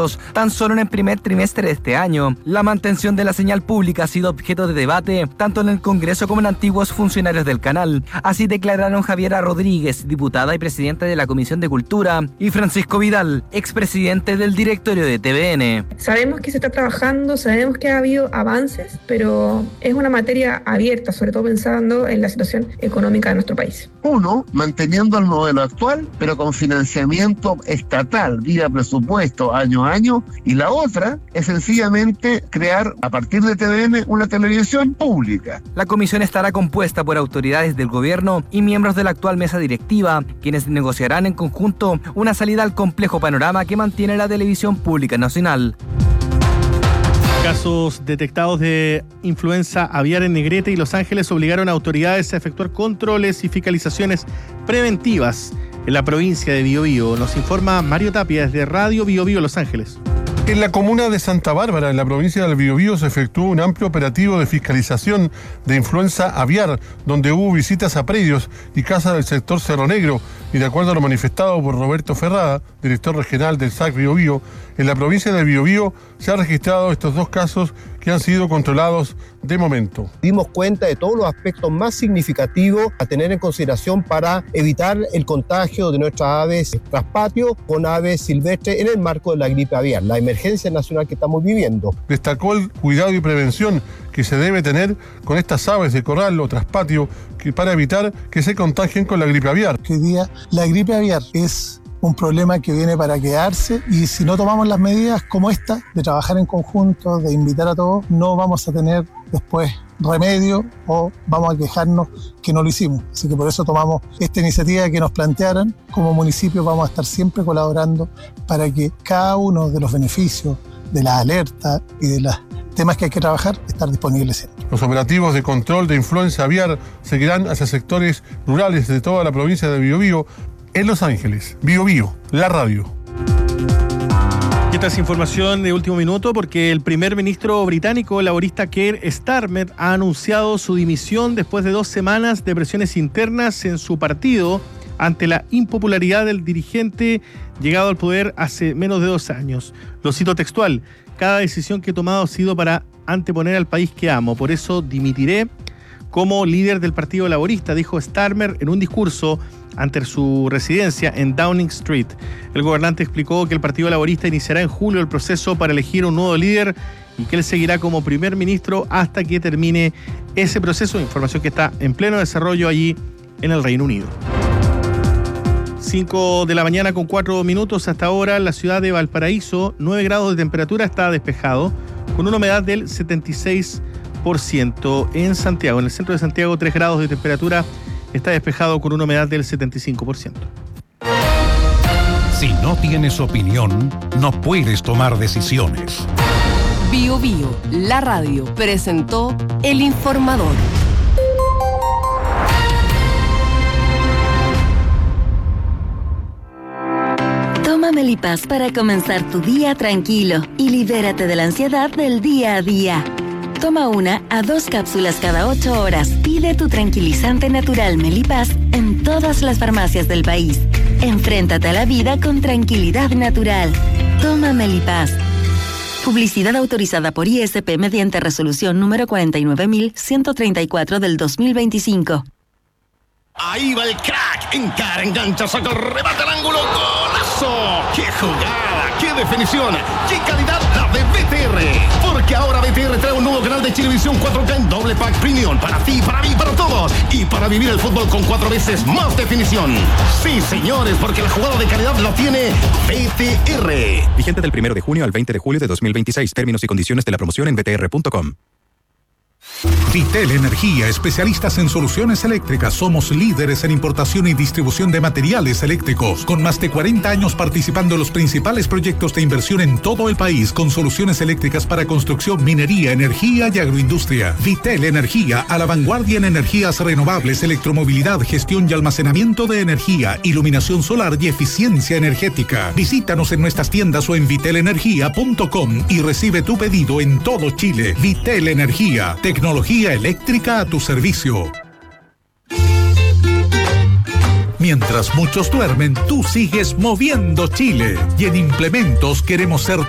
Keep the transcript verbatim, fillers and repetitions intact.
pesos tan solo en el primer trimestre de este año. La mantención de la señal pública ha sido objeto de debate tanto en el Congreso como en antiguos funcionarios del canal. Así declararon Javiera Rodríguez, diputada y presidenta de la Comisión de Cultura, y Francisco Vidal, expresidente del directorio de T V N. Sabemos que se está trabajando, sabemos que ha habido avances, pero es una materia abierta, sobre todo pensando en la situación económica de nuestro país. Uno, manteniendo el modelo actual, pero con financiamiento estatal, vía presupuesto, año a año, y la otra es sencillamente crear, a partir de T V N, una televisión pública. La comisión estará compuesta por autoridades del gobierno y miembros de la actual mesa directiva, quienes negociarán en conjunto una salida al complejo panorama que mantiene la televisión pública nacional. Casos detectados de influenza aviar en Negrete y Los Ángeles obligaron a autoridades a efectuar controles y fiscalizaciones preventivas en la provincia de Biobío. Nos informa Mario Tapia desde Radio Biobío Los Ángeles. En la comuna de Santa Bárbara, en la provincia del Biobío, se efectuó un amplio operativo de fiscalización de influenza aviar, donde hubo visitas a predios y casas del sector Cerro Negro, y de acuerdo a lo manifestado por Roberto Ferrada, director regional del S A C Biobío, en la provincia del Biobío se han registrado estos dos casos que han sido controlados de momento. Dimos cuenta de todos los aspectos más significativos a tener en consideración para evitar el contagio de nuestras aves tras patio con aves silvestres en el marco de la gripe aviar, la emergencia nacional que estamos viviendo. Destacó el cuidado y prevención que se debe tener con estas aves de corral o traspatio que para evitar que se contagien con la gripe aviar. Hoy día la gripe aviar es un problema que viene para quedarse, y si no tomamos las medidas como esta, de trabajar en conjunto, de invitar a todos, no vamos a tener después remedio o vamos a quejarnos que no lo hicimos. Así que por eso tomamos esta iniciativa que nos plantearon. Como municipio vamos a estar siempre colaborando para que cada uno de los beneficios, de las alertas y de los temas que hay que trabajar, estar disponibles siempre. Los operativos de control de influenza aviar seguirán hacia sectores rurales de toda la provincia de Biobío. En Los Ángeles, Biobío, la radio. Y esta es información de último minuto porque el primer ministro británico laborista Keir Starmer ha anunciado su dimisión después de dos semanas de presiones internas en su partido ante la impopularidad del dirigente llegado al poder hace menos de dos años. Lo cito textual: cada decisión que he tomado ha sido para anteponer al país que amo, por eso dimitiré como líder del Partido Laborista, dijo Starmer en un discurso ante su residencia en Downing Street. El gobernante explicó que el Partido Laborista iniciará en julio el proceso para elegir un nuevo líder y que él seguirá como primer ministro hasta que termine ese proceso, información que está en pleno desarrollo allí en el Reino Unido. cinco de la mañana con cuatro minutos hasta ahora, la ciudad de Valparaíso, nueve grados de temperatura, está despejado, con una humedad del setenta y seis por ciento. En Santiago, en el centro de Santiago, tres grados de temperatura, está despejado con una humedad del setenta y cinco por ciento. Si no tienes opinión, no puedes tomar decisiones. Biobío, la radio, presentó El Informador. Toma Melipaz para comenzar tu día tranquilo y libérate de la ansiedad del día a día. Toma una a dos cápsulas cada ocho horas. Pide tu tranquilizante natural Melipaz en todas las farmacias del país. Enfréntate a la vida con tranquilidad natural. Toma Melipaz. Publicidad autorizada por I S P mediante resolución número cuarenta y nueve mil ciento treinta y cuatro del dos mil veinticinco. Ahí va el crack. Encara, engancha, saca, rebate al ángulo. ¡Golazo! ¡Qué jugada! ¡Qué definición! ¡Qué calidad la de B T R! Porque ahora B T R trae un nuevo canal de Chilevisión cuatro K en doble pack premium. Para ti, para mí, para todos. Y para vivir el fútbol con cuatro veces más definición. Sí, señores, porque la jugada de calidad la tiene B T R. Vigente del primero de junio al veinte de julio de dos mil veintiséis. Términos y condiciones de la promoción en b t r punto com. Vitel Energía, especialistas en soluciones eléctricas. Somos líderes en importación y distribución de materiales eléctricos, con más de cuarenta años participando en los principales proyectos de inversión en todo el país, con soluciones eléctricas para construcción, minería, energía y agroindustria. Vitel Energía, a la vanguardia en energías renovables, electromovilidad, gestión y almacenamiento de energía, iluminación solar y eficiencia energética. Visítanos en nuestras tiendas o en vitel energía punto com y recibe tu pedido en todo Chile. Vitel Energía, tecnología eléctrica a tu servicio. Mientras muchos duermen, tú sigues moviendo Chile. Y en Implementos queremos ser